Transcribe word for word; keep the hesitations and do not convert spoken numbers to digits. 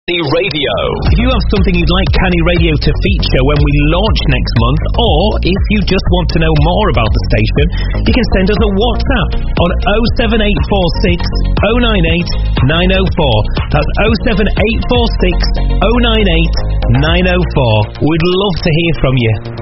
Canny Radio. If you have something you'd like Canny Radio to feature when we launch next month, or if you just want to know more about the station, you can send us a WhatsApp on oh seven eight four six oh nine eight nine oh four. That's oh seven eight four six oh nine eight nine oh four. We'd love to hear from you.